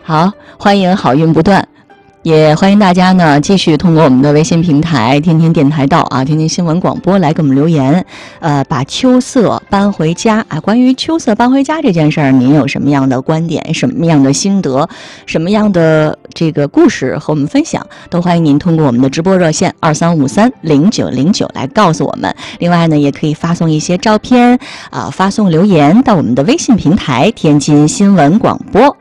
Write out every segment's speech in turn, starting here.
好，欢迎好运不断。也欢迎大家呢继续通过我们的微信平台天天电台到天天新闻广播来给我们留言，把秋色搬回家关于秋色搬回家这件事儿，您有什么样的观点，什么样的心得，什么样的这个故事和我们分享，都欢迎您通过我们的直播热线23530909来告诉我们。另外呢，也可以发送一些照片发送留言到我们的微信平台天津新闻广播。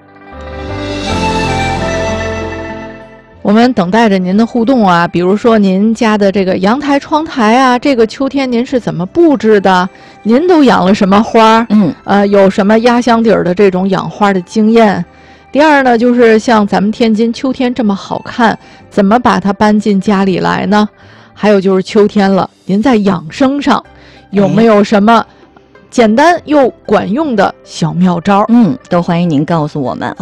我们等待着您的互动比如说您家的这个阳台窗台这个秋天您是怎么布置的，您都养了什么花，有什么压箱底儿的这种养花的经验。第二呢，就是像咱们天津秋天这么好看，怎么把它搬进家里来呢？还有就是秋天了，您在养生上有没有什么简单又管用的小妙招？ 都欢迎您告诉我们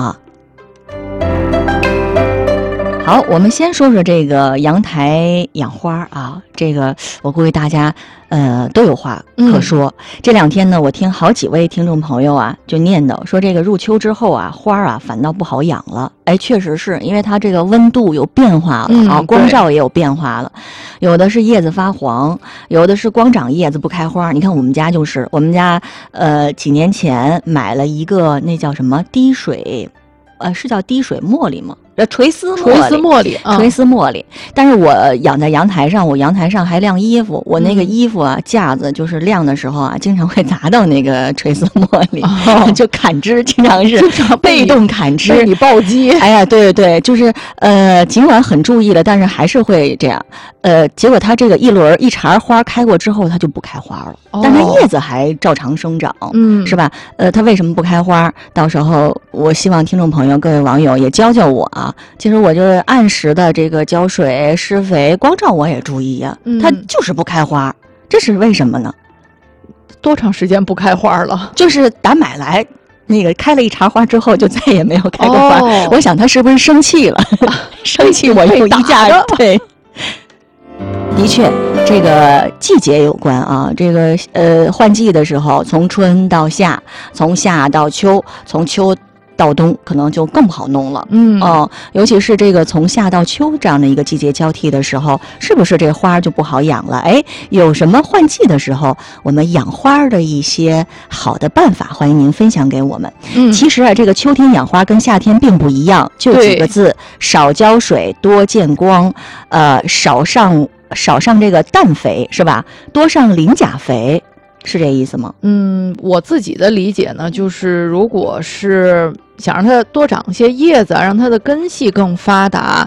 好，我们先说说这个阳台养花这个我估计大家都有话可说。这两天呢，我听好几位听众朋友就念叨说，这个入秋之后花反倒不好养了。确实是因为它这个温度有变化了光照也有变化了，有的是叶子发黄，有的是光长叶子不开花。你看我们家就是我们家几年前买了一个那叫什么滴水是叫滴水茉莉吗？垂丝茉莉，但是我养在阳台上，我阳台上还晾衣服，我那个衣服架子就是晾的时候经常会砸到那个垂丝茉莉，就砍枝，经常是被动砍枝， 被你暴击。 哎呀，对，就是尽管很注意了，但是还是会这样。结果它这个一茬花开过之后，它就不开花了，但它叶子还照常生长，是吧？它为什么不开花？到时候我希望听众朋友、各位网友也教教我其实我就是按时的这个浇水、施肥、光照我也注意它就是不开花，这是为什么呢？ 多长时间不开花了？ 就是打买来那个开了一茬花之后，就再也没有开过花。我想他是不是生气了？生气我又一架对。的确，这个季节有关这个换季的时候，从春到夏，从夏到秋，从秋到冬，可能就更不好弄了。尤其是这个从夏到秋这样的一个季节交替的时候，是不是这花就不好养了？有什么换季的时候我们养花的一些好的办法，欢迎您分享给我们。其实这个秋天养花跟夏天并不一样，就几个字：少浇水，多见光，少上这个氮肥，是吧？多上磷钾肥，是这意思吗？ 我自己的理解呢，就是如果是想让它多长些叶子，让它的根系更发达，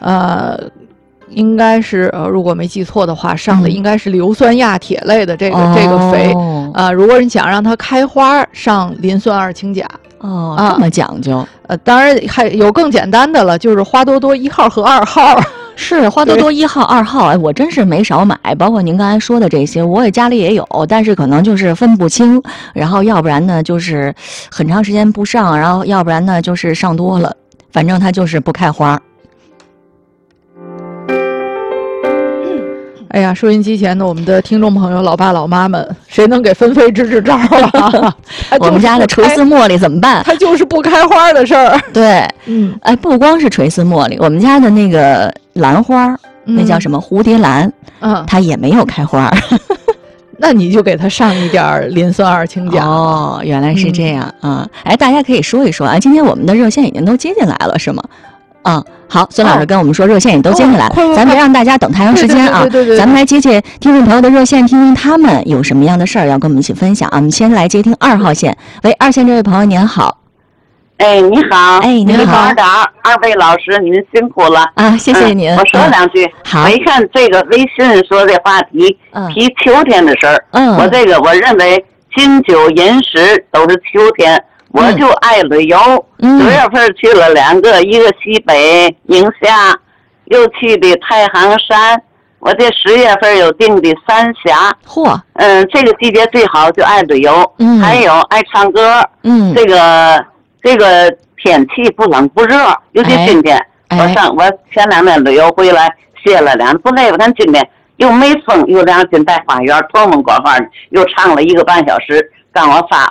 应该是如果没记错的话，上的应该是硫酸亚铁类的这个肥。如果你想让它开花，上磷酸二氢钾。 这么讲究。 当然还有更简单的了，就是花多多1号和2号。 是花多多1号、2号，我真是没少买，包括您刚才说的这些，我也家里也有，但是可能就是分不清，然后要不然呢就是很长时间不上，然后要不然呢就是上多了，反正它就是不开花。 哎呀，收音机前的我们的听众朋友、老爸老妈们，谁能给芬菲支招我们家的垂丝茉莉怎么办？ 它就是不开花的事儿。 对，不光是垂丝茉莉，我们家的那个兰花，那叫什么蝴蝶兰，它也没有开花。 那你就给它上一点磷酸二氢钾。 原来是这样大家可以说一说今天我们的热线已经都接进来了，是吗？好，孙老师跟我们说热线也都接进来了，咱别让大家等太长时间对， 咱们来接听众朋友的热线，听听他们有什么样的事儿要跟我们一起分享我们先来接听2号线。喂，2线这位朋友您好。 你好。 您好。 二位老师您辛苦了谢谢您。 我说两句。 好。 我一看这个微信说这话题提秋天的事儿我认为金九银十都是秋天，我就爱旅游。9月份去了2个，一个西北宁夏，又去的太行山。我这10月份有定的三峡。这个季节最好就爱旅游。还有爱唱歌。这个天气不冷不热，尤其今天。我前2天旅游回来歇了2天，不累。我看今天又没风，又2进带花园，托梦广话又唱了1个半小时，让我发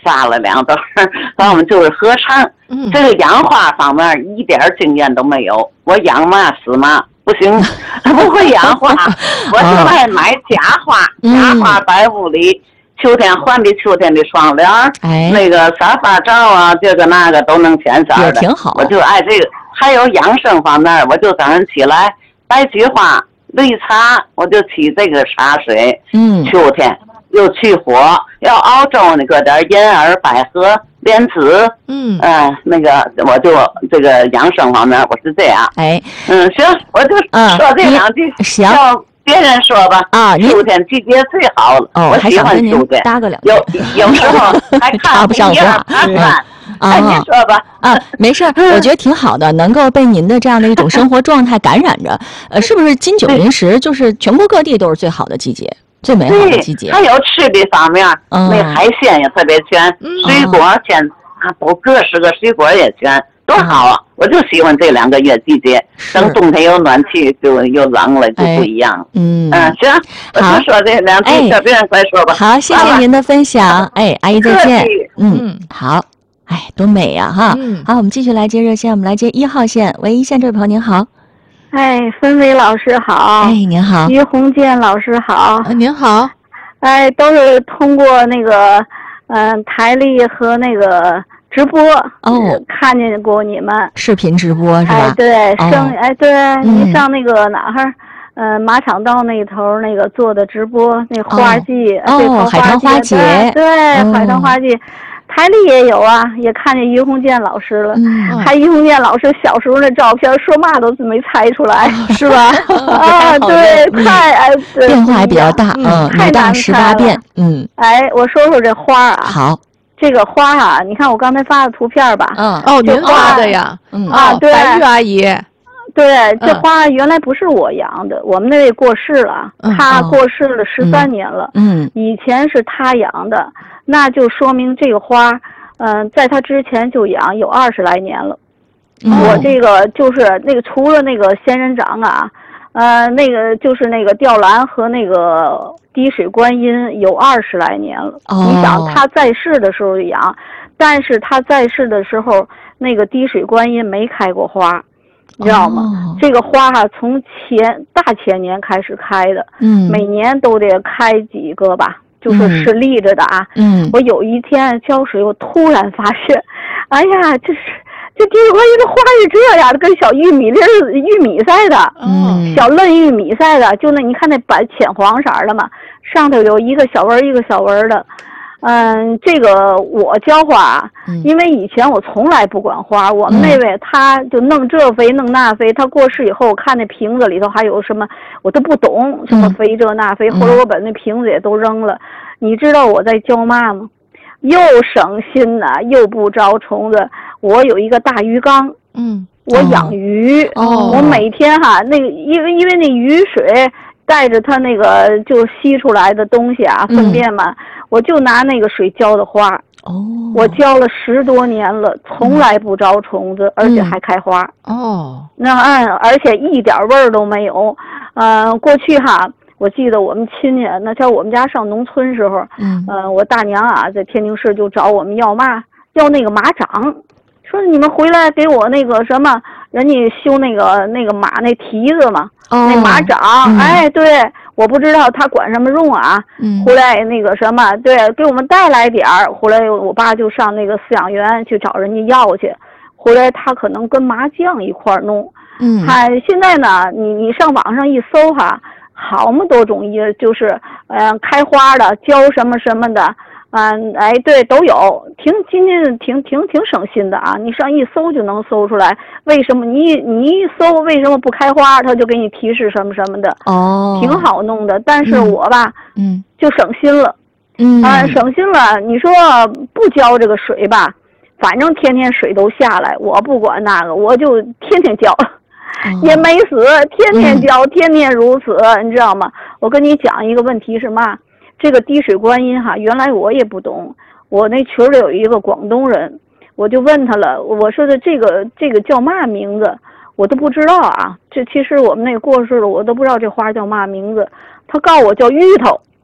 撒了2兜，完我们就是合唱。这个养花方面一点经验都没有，我养嘛死嘛不行，不会养花，我就爱买假花，假花摆屋里。秋天换的秋天的窗帘，那个沙发罩啊，这个那个都能填色的， 也挺好。 我就爱这个。还有养生方面，我就早上起来白菊花、绿茶，我就沏这个茶水。秋天又去火，要熬粥呢，搁点银耳、百合、莲子。那个我就这个养生方面我是这样。行，我就说这2句。 行。 别人说吧啊，秋天季节最好了。 我喜欢秋天。 搭个2句。 有时候还插不上话。 你说吧啊，没事，我觉得挺好的，能够被您的这样的一种生活状态感染着。是不是金九银十就是全国各地都是最好的季节，最美好的季节？ 还有吃的方面，那海鲜也特别全，水果都各式个水果也全。多好啊！我就喜欢这2个月季节，等冬天有暖气就又冷了，就不一样了。行，我就说这2句，小别人快说吧。 好，谢谢您的分享。阿姨再见。好，多美呀哈！好，我们继续来接热线，我们来接1号线。喂，1线这位朋友您好。 芬薇老师好。 您好。 于洪建老师好。 您好。 都是通过那个台历和那个。直播看见过你们视频直播是吧？ 对，对，你上那个哪儿，马场道那头那个做的直播，那花季海棠花节， 对，海棠花季，台里也有啊，也看见于洪建老师了，还于洪建老师小时候那照片，说嘛都没猜出来， 是吧？ 对，太变化也比较大，女大18变， 我说说这花啊， 好。 这个花啊，你看我刚才发的图片吧。 您发的呀？ 对， 白玉阿姨。 对，这花原来不是我养的，我们那位过世了，他过世了13年了。以前是他养的，那就说明这个花，在他之前就养有20来年了。我这个就是那个除了那个仙人掌啊，那个就是那个吊兰和那个。滴水观音有20来年了，你想他在世的时候养，但是他在世的时候那个滴水观音没开过花，你知道吗？这个花从大前年开始开的，每年都得开几个吧，就是立着的啊。我有一天浇水，我突然发现，哎呀，这滴水观音的花是这样的，跟小玉米似的，小嫩玉米似的，就那你看那浅黄色的嘛，上头有一个小纹一个小纹的。这个我浇花，因为以前我从来不管花，我们那位他就弄这肥弄那肥，他过世以后，我看那瓶子里头还有什么，我都不懂什么肥这那肥，后来我把那瓶子也都扔了。你知道我在浇嘛吗？又省心呐，又不招虫子。我有一个大鱼缸，我养鱼，我每天那个因为那雨水带着它那个就吸出来的东西啊，粪便嘛，我就拿那个水浇的花。我浇了10多年了，从来不招虫子，而且还开花。而且一点味儿都没有。过去我记得我们亲戚那叫我们家上农村时候，我大娘啊在天津市就找我们要那个马掌，说你们回来给我那个什么，人家修那个马那蹄子嘛，那马掌，对，我不知道他管什么用啊，回来那个什么，对，给我们带来点儿，回来我爸就上那个饲养员去找人家要去，回来他可能跟麻酱一块弄，现在呢，你上网上一搜好么多种就是开花的，浇什么什么的，对，都有，今天挺省心的啊！你上一搜就能搜出来，为什么你一搜为什么不开花，他就给你提示什么什么的，挺好弄的。但是我吧，就省心了，省心了。你说不浇这个水吧，反正天天水都下来，我不管那个，我就天天浇。也没死，天天浇，天天如此，你知道吗？我跟你讲一个问题是嘛？这个滴水观音原来我也不懂。我那群里有一个广东人，我就问他了，我说的这个叫嘛名字，我都不知道啊。这其实我们那过世了，我都不知道这花叫嘛名字。他告诉我叫芋头。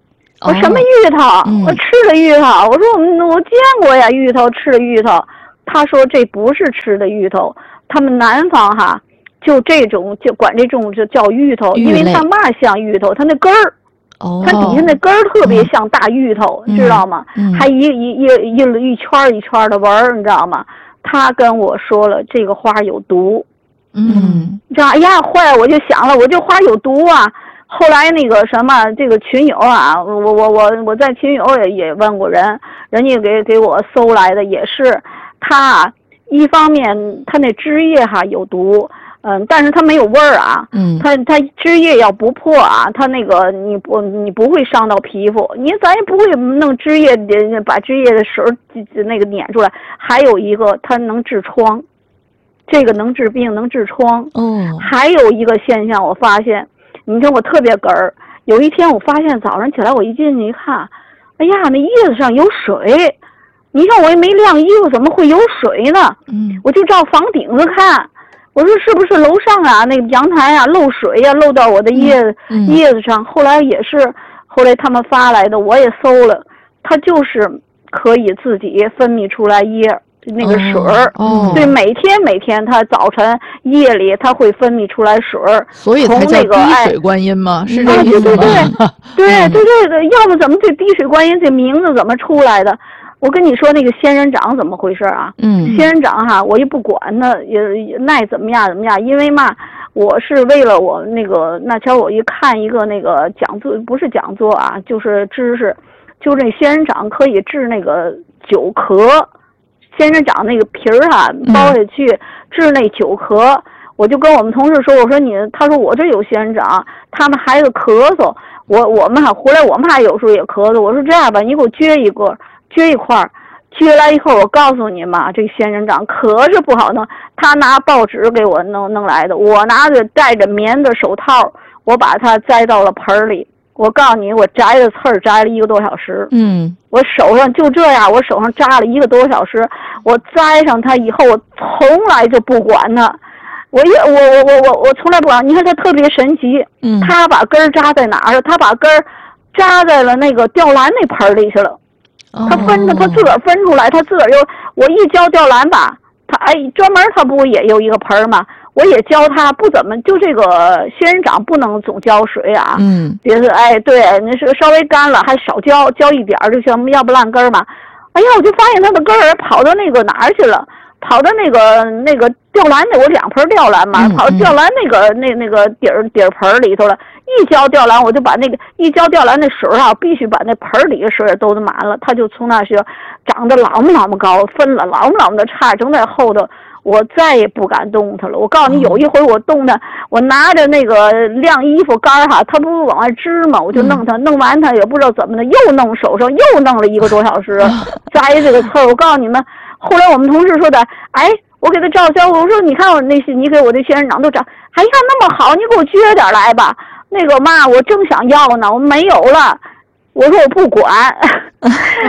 我什么芋头？我吃的芋头。我说我见过呀，芋头吃的芋头。他说这不是吃的芋头，他们南方哈就这种就管这种就叫芋头，因为它嘛像芋头，它那根儿。它底下那根儿特别像大芋头，知道吗？还一圈一圈的纹儿，你知道吗？他跟我说了，这个花有毒。你知道，哎呀，坏了，我就想了，我这花有毒啊。后来那个什么，这个群友啊，我在群友也问过人，人家给我搜来的也是，他一方面他那枝叶哈有毒。但是它没有味儿啊，它枝叶要不破啊，它那个你不会伤到皮肤，咱也不会弄枝叶把枝叶的水那个撵出来。还有一个，它能治疮，这个能治病，能治疮。还有一个现象，我发现，你看我特别哏儿。有一天我发现早上起来，我一进去一看，哎呀，那叶子上有水。你看我也没晾衣服，怎么会有水呢？我就照房顶子看。我说是不是楼上啊那个阳台啊漏水呀，漏到我的叶子上。后来也是，后来他们发来的我也搜了，它就是可以自己分泌出来那个水儿。对，每天它早晨夜里它会分泌出来水儿， 所以才叫滴水观音吗？是这意思吗？ 对，要不怎么这滴水观音这名字怎么出来的？我跟你说那个仙人掌怎么回事啊？仙人掌哈，我也不管它，也耐怎么样，因为嘛，我是为了我那个那前我一看一个那个讲座，不是讲座啊，就是知识，就这仙人掌可以治那个久咳，仙人掌那个皮儿哈剥下去治那久咳。我就跟我们同事说，我说他说我这有仙人掌，他们孩子咳嗽，我们还回来，我们还有时候也咳嗽。我说这样吧，你给我撅一块，撅来以后，我告诉你嘛，这仙人掌可是不好弄。他拿报纸给我弄来的，我拿着戴着棉的手套，我把它摘到了盆里。我告诉你，我摘的刺儿摘了1个多小时。我手上就这样，我手上扎了1个多小时。我摘上它以后，我从来就不管它。我从来不管。你看它特别神奇，他把根儿扎在哪儿了？他把根儿扎在了那个吊兰那盆里去了。他自个儿分出来，他自个儿我一浇吊兰吧，他专门他不也有一个盆吗？我也浇他不怎么，就这个仙人掌不能总浇水啊。别是对，那是稍微干了还少浇一点就行，要不烂根嘛。哎呀，我就发现他的根儿跑到那个哪儿去了，跑到那个吊兰我2盆吊兰嘛，跑到吊兰那个底儿盆里头了。一浇吊兰，我就把一浇吊兰那水啊，必须把那盆里的水也都满了，它就从那是长得老么高，分了老么的叉，正在后头，我再也不敢动它了。我告诉你，有一回我动它，我拿着那个晾衣服杆哈，它不是往外支吗？我就弄它，弄完它也不知道怎么的，又弄手上，又弄了1个多小时，摘这个刺儿。我告诉你们，后来我们同事说的，我给他照相，我说你看我你给我这仙人掌都长，哎呀那么好，你给我撅点来吧。那个嘛，我正想要呢，我没有了。我说我不管，我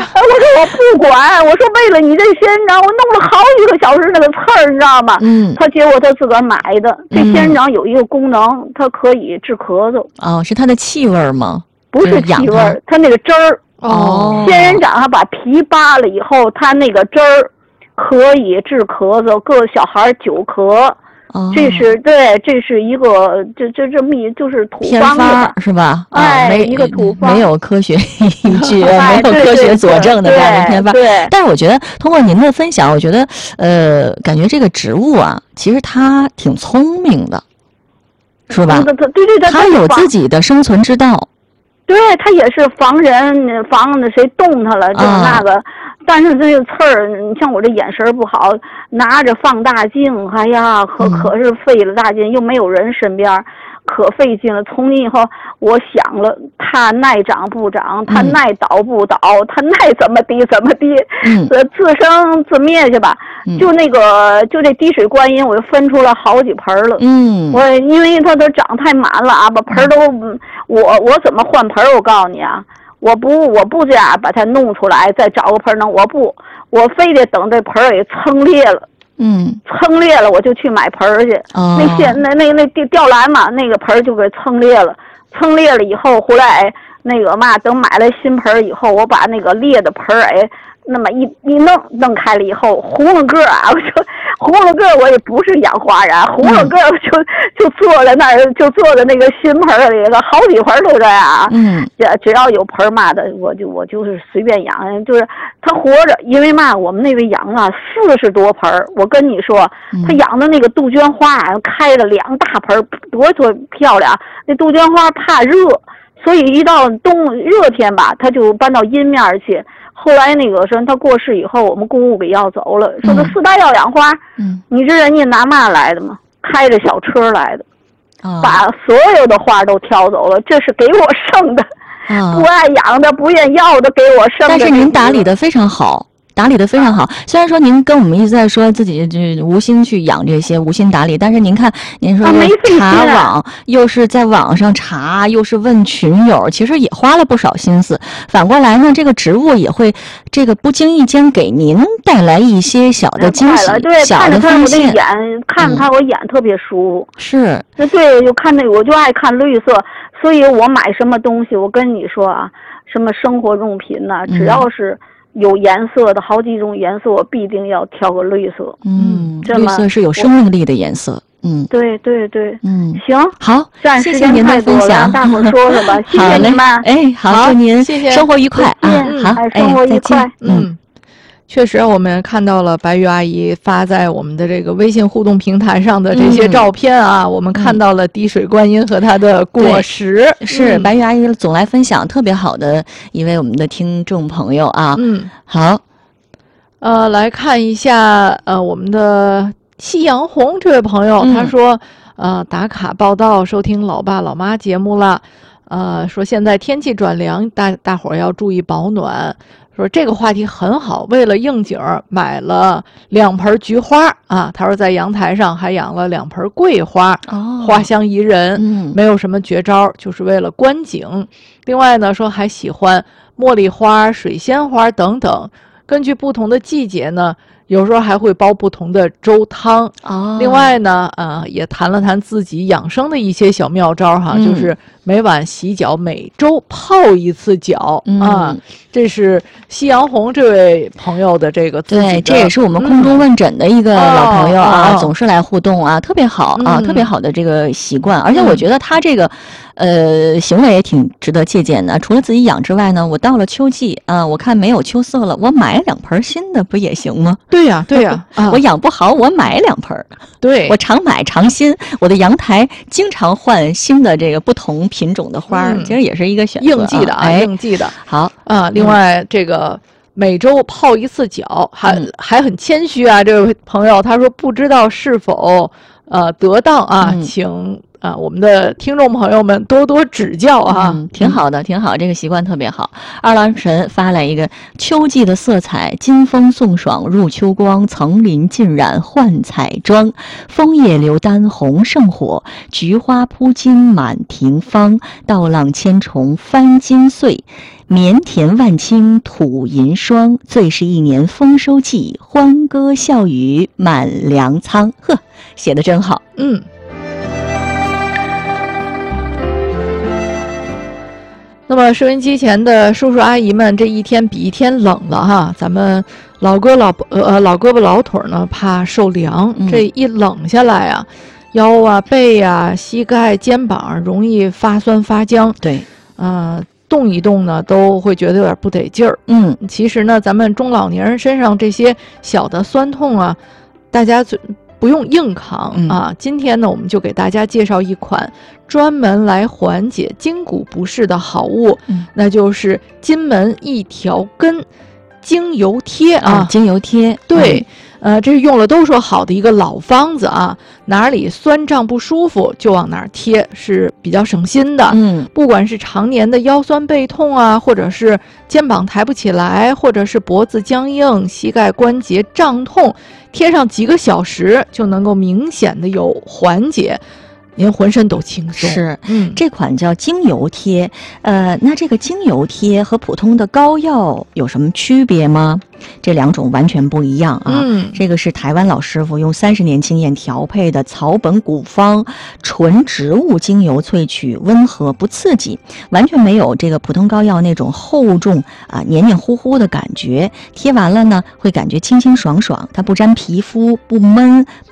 说为了你这仙人掌，我弄了好几个小时那个刺儿，你知道吗？结果他自个儿买的。这仙人掌有一个功能，它可以治咳嗽。 是它的气味吗？ 不是气味，它那个汁儿。仙人掌它把皮扒了以后，它那个汁儿可以治咳嗽，各小孩久咳。这是一个就是土方是吧？ 一个土方， 没有科学依据，没有科学佐证的这样的偏方。 对， 但是我觉得通过您的分享，我觉得感觉这个植物啊，其实它挺聪明的，是吧？ 对， 它有自己的生存之道。 对，它也是防谁动它了，就是那个。但是这个刺儿，你像我这眼神不好，拿着放大镜，哎呀，可是费了大劲，又没有人身边，可费劲了。从今以后，我想了，它耐长不长，它耐倒不倒，它耐怎么地，自生自灭去吧。就这滴水观音，我就分出了好几盆了。我因为它都长太满了啊，把盆都我怎么换盆？我告诉你啊。我不这样把它弄出来，再找个盆弄。我非得等这盆给撑裂了。撑裂了我就去买盆去。那吊兰嘛，那个盆就给撑裂了。 蹭裂了以后，回来那个嘛，等买了新盆以后，我把那个裂的盆那么一弄开了以后，糊了个啊！我说糊了个，我也不是养花人，糊了个就坐在那儿，就坐在那个新盆里了，好几盆都这样。只要有盆嘛的，我就是随便养，就是它活着。因为嘛，我们那位养啊40多盆，我跟你说，他养的那个杜鹃花开了2大盆，多漂亮！那杜鹃花怕热，所以一到热天吧，他就搬到阴面去。后来那个说他过世以后，我们公务给要走了，说他4大要养花。你知人家拿嘛来的吗？开着小车来的，把所有的花都挑走了，这是给我剩的。不爱养的、不愿要的给我剩的。 但是您打理的非常好。打理得非常好，虽然说您跟我们一直在说自己就无心去养这些，无心打理，但是您看，您说查网，又是在网上查，又是问群友，其实也花了不少心思。反过来呢，这个植物也会这个不经意间给您带来一些小的惊喜，小的发现。 看着它我眼特别舒服。 是。 对，就看那个，我就爱看绿色，所以我买什么东西，我跟你说啊，什么生活用品呐，只要是有颜色的，好几种颜色，我必定要挑个绿色。 绿色是有生命力的颜色。 对，行， 好， 谢谢您的分享， 大伙说说吧，谢谢你们。 好，祝您生活愉快啊！好， 生活愉快。 确实，我们看到了白玉阿姨发在我们的这个微信互动平台上的这些照片啊，我们看到了滴水观音和它的果实。 是白玉阿姨总来分享，特别好的一位我们的听众朋友啊。好， 来看一下我们的夕阳红这位朋友，他说打卡报道，收听老爸老妈节目了。说现在天气转凉，大伙儿要注意保暖。说这个话题很好，为了应景买了2盆菊花啊。他说在阳台上还养了2盆桂花，花香宜人，没有什么绝招，就是为了观景。另外呢，说还喜欢茉莉花、水仙花等等。根据不同的季节呢，有时候还会煲不同的粥汤。另外呢，也谈了谈自己养生的一些小妙招哈，就是每晚洗脚，每周泡1次脚啊。这是夕阳红这位朋友的这个对，这也是我们空中问诊的一个老朋友啊，总是来互动啊，特别好啊，特别好的这个习惯。而且我觉得他这个行为也挺值得借鉴的。除了自己养之外呢，我到了秋季啊，我看没有秋色了，我买2盆新的不也行吗？ 对呀， 我养不好，我买2盆。 对， 我常买常新，我的阳台经常换新的这个不同品种的花，其实也是一个选择。 应季的啊，应季的。 好啊，另外这个每周泡1次脚，还很谦虚啊，这位朋友他说不知道是否得当啊，请我们的听众朋友们多多指教啊。 挺好的，挺好，这个习惯特别好。二郎神发来一个秋季的色彩，金风送爽入秋光，层林尽染幻彩妆，枫叶流丹红胜火，菊花铺金满庭芳，稻浪千重翻金穗，绵田万顷吐银霜，最是一年丰收季，欢歌笑语满粮仓。呵，写得真好。 那么收音机前的叔叔阿姨们，这一天比一天冷了哈，咱们老胳膊老腿呢怕受凉，这一冷下来啊，腰啊背啊膝盖肩膀容易发酸发僵。 对， 动一动呢都会觉得有点不得劲儿。其实呢，咱们中老年人身上这些小的酸痛啊，大家不用硬扛啊。今天呢，我们就给大家介绍一款专门来缓解筋骨不适的好物，那就是金门一条根精油贴啊。 精油贴， 对，这是用了都说好的一个老方子啊，哪里酸胀不舒服就往哪儿贴，是比较省心的。不管是常年的腰酸背痛啊，或者是肩膀抬不起来，或者是脖子僵硬、膝盖关节胀痛，贴上几个小时就能够明显的有缓解。 您浑身都轻松。 是，这款叫精油贴，那这个精油贴和普通的膏药有什么区别吗？这两种完全不一样啊。这个是台湾老师傅用30年经验调配的草本古方纯植物精油萃取，温和不刺激，完全没有这个普通膏药那种厚重啊黏黏糊糊的感觉。贴完了呢，会感觉清清爽爽，它不粘皮肤，不闷。